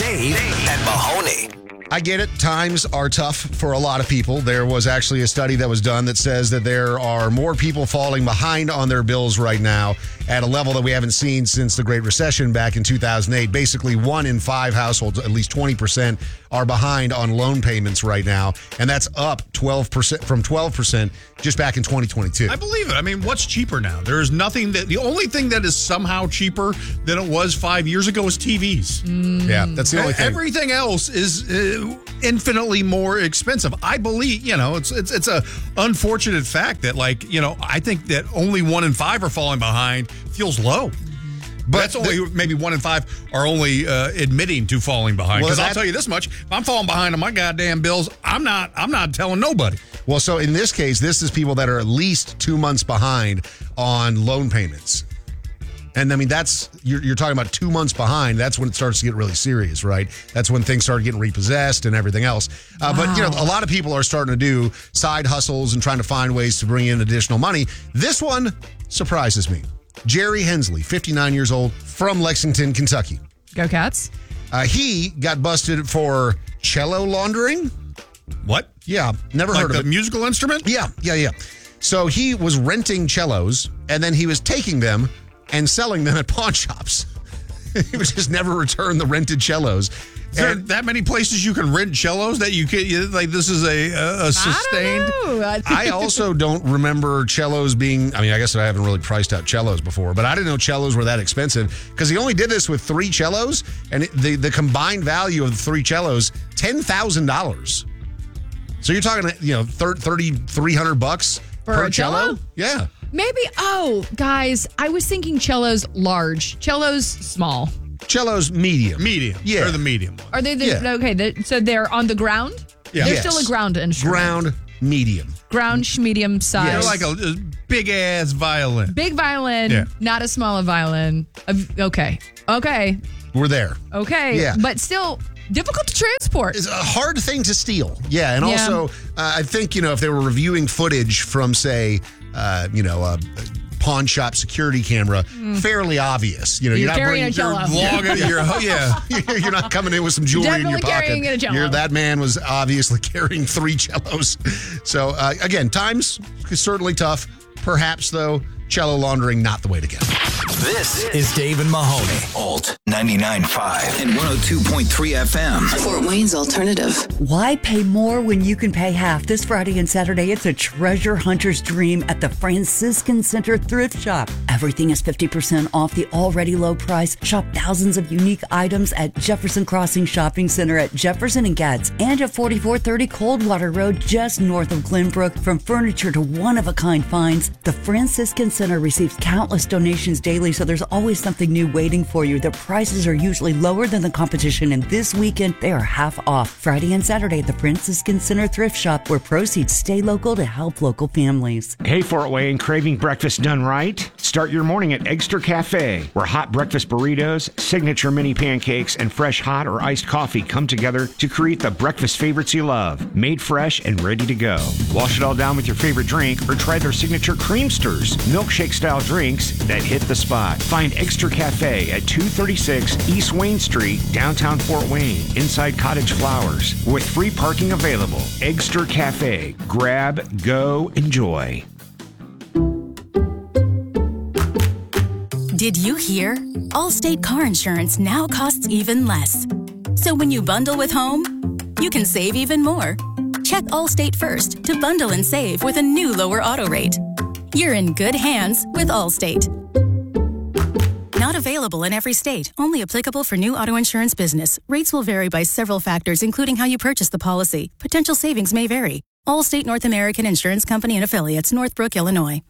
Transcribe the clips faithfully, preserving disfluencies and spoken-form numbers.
Dave and Mahoney. I get it. Times are tough for a lot of people. There was actually a study that was done that says that there are more people falling behind on their bills right now at a level that we haven't seen since the Great Recession back in two thousand eight. Basically, one in five households, at least twenty percent, are behind on loan payments right now. And that's up twelve percent from twelve percent just back in twenty twenty-two. I believe it. I mean, what's cheaper now? There's nothing that, the only thing that is somehow cheaper than it was five years ago is T Vs. Mm. Yeah, that's the only thing. Everything else is uh, infinitely more expensive. I believe, you know, it's it's it's a unfortunate fact that, like, you know, I think that only one in five are falling behind feels low. But that's only the, maybe one in five are only uh, admitting to falling behind. Because well, I'll tell you this much: if I'm falling behind on my goddamn bills, I'm not. I'm not telling nobody. Well, so in this case, this is people that are at least two months behind on loan payments. And I mean, that's you're, you're talking about two months behind. That's when it starts to get really serious, right? That's when things start getting repossessed and everything else. Uh, wow. But, you know, a lot of people are starting to do side hustles and trying to find ways to bring in additional money. This one surprises me. Jerry Hensley, fifty-nine years old, from Lexington, Kentucky. Go Cats. Uh, he got busted for cello laundering. What? Yeah, never like heard of the it. Musical instrument? Yeah, yeah, yeah. So he was renting cellos, and then he was taking them and selling them at pawn shops. He would just never return the rented cellos. Is there and, that many places you can rent cellos that you can, like, this is a, a sustained? I don't know. I also don't remember cellos being, I mean, I guess I haven't really priced out cellos before, but I didn't know cellos were that expensive because he only did this with three cellos, and it, the, the combined value of the three cellos, ten thousand dollars. So you're talking, you know, thirty-three hundred bucks for per a cello? cello? Yeah. Maybe, oh, guys, I was thinking cellos large, cellos small. Cellos medium. Medium. Yeah. They're the medium one. Are they the, yeah. okay, the, so they're on the ground? Yeah. They're yes. still a ground instrument. Ground medium. Ground medium size. They're like a, a big-ass violin. Big violin, yeah. not a small violin. Okay. Okay. We're there. Okay. Yeah. But still difficult to transport. It's a hard thing to steal. Yeah. And Yeah. also, uh, I think, you know, if they were reviewing footage from, say, uh, you know, a pawn shop security camera, mm. fairly obvious. You know, you're, you're not carrying bringing, a cello. You're, logging, you're, yeah. You're not coming in with some jewelry Definitely in your pocket. carrying a cello. You're, that man was obviously carrying three cellos. So, uh, again, times is certainly tough. Perhaps, though, cello laundering, not the way to go. This is Dave and Mahoney. Alt ninety-nine point five and one oh two point three F M. Fort Wayne's Alternative. Why pay more when you can pay half? This Friday and Saturday, it's a treasure hunter's dream at the Franciscan Center Thrift Shop. Everything is fifty percent off the already low price. Shop thousands of unique items at Jefferson Crossing Shopping Center at Jefferson and Gads and at forty-four thirty Coldwater Road just north of Glenbrook. From furniture to one-of-a-kind finds, the Franciscan Center receives countless donations daily, so there's always something new waiting for you. Their prices are usually lower than the competition, and this weekend they are half off. Friday and Saturday at the Franciscan Center Thrift Shop, where proceeds stay local to help local families. Hey, Fort Wayne, craving breakfast done right? Start your morning at Eggster Cafe, where hot breakfast burritos, signature mini pancakes, and fresh hot or iced coffee come together to create the breakfast favorites you love, made fresh and ready to go. Wash it all down with your favorite drink, or try their signature Creamsters, milkshake-style drinks that hit the spot. Find Eggster Cafe at two thirty-six East Wayne Street, downtown Fort Wayne, inside Cottage Flowers, with free parking available. Eggster Cafe. Grab, go, enjoy. Did you hear? Allstate car insurance now costs even less. So when you bundle with home, you can save even more. Check Allstate first to bundle and save with a new lower auto rate. You're in good hands with Allstate. Not available in every state. Only applicable for new auto insurance business. Rates will vary by several factors, including how you purchase the policy. Potential savings may vary. Allstate North American Insurance Company and Affiliates, Northbrook, Illinois.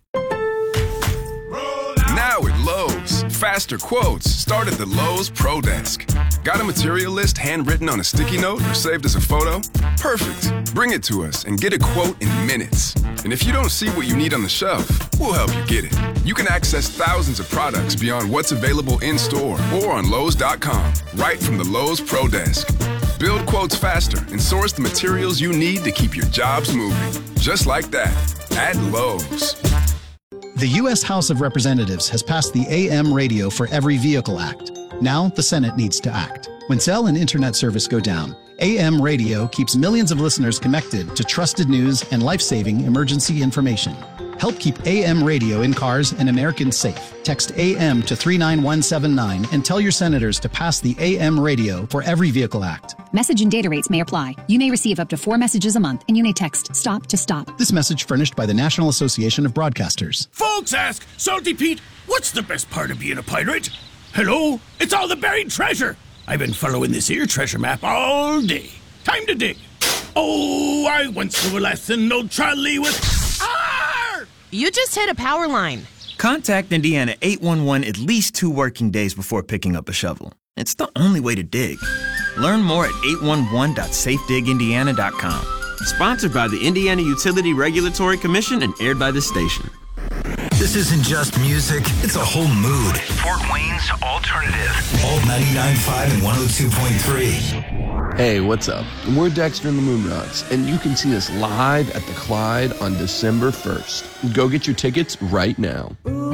Now at Lowe's, faster quotes start at the Lowe's Pro Desk. Got a material list handwritten on a sticky note or saved as a photo? Perfect. Bring it to us and get a quote in minutes. And if you don't see what you need on the shelf, we'll help you get it. You can access thousands of products beyond what's available in-store or on Lowe's dot com, right from the Lowe's Pro Desk. Build quotes faster and source the materials you need to keep your jobs moving. Just like that, at Lowe's. The U S House of Representatives has passed the A M Radio for Every Vehicle Act. Now the Senate needs to act. When cell and internet service go down, A M Radio keeps millions of listeners connected to trusted news and life-saving emergency information. Help keep A M Radio in cars and Americans safe. Text A M to three nine one seven nine and tell your senators to pass the A M Radio for Every Vehicle Act. Message and data rates may apply. You may receive up to four messages a month, and you may text STOP to STOP. This message furnished by the National Association of Broadcasters. Folks ask, Salty Pete, what's the best part of being a pirate? Hello? It's all the buried treasure. I've been following this here treasure map all day. Time to dig. Oh, I once knew a lesson, no trolley with... Arr! You just hit a power line. Contact Indiana eight one one at least two working days before picking up a shovel. It's the only way to dig. Learn more at eight one one dot safe dig indiana dot com. Sponsored by the Indiana Utility Regulatory Commission and aired by this station. This isn't just music, it's a whole mood. Fort Wayne's Alternative. Alt ninety-nine point five and one oh two point three. Hey, what's up? We're Dexter and the Moonrods, and you can see us live at the Clyde on December first. Go get your tickets right now. Ooh.